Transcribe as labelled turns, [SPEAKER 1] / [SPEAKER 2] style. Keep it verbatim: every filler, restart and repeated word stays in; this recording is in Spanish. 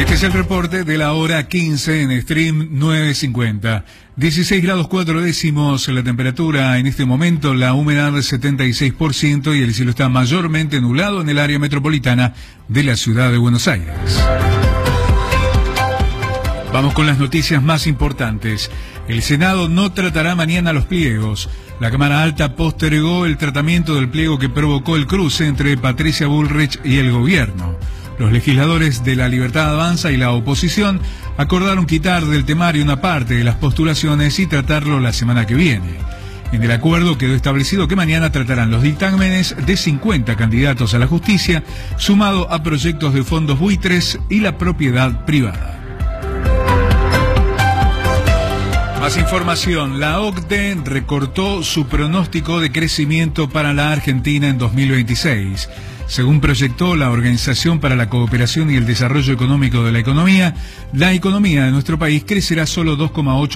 [SPEAKER 1] Este es el reporte de la hora quince en Stream nueve cincuenta. dieciséis grados cuatro décimos la temperatura en este momento, la humedad setenta y seis por ciento y el cielo está mayormente nublado en el área metropolitana de la ciudad de Buenos Aires. Vamos con las noticias más importantes. El Senado no tratará mañana los pliegos. La Cámara Alta postergó el tratamiento del pliego que provocó el cruce entre Patricia Bullrich y el gobierno. Los legisladores de La Libertad Avanza y la oposición acordaron quitar del temario una parte de las postulaciones y tratarlo la semana que viene. En el acuerdo quedó establecido que mañana tratarán los dictámenes de cincuenta candidatos a la justicia, sumado a proyectos de fondos buitres y la propiedad privada. Más información. La O C D E recortó su pronóstico de crecimiento para la Argentina en dos mil veintiséis. Según proyectó la Organización para la Cooperación y el Desarrollo Económico de la Economía, la economía de nuestro país crecerá solo dos coma ocho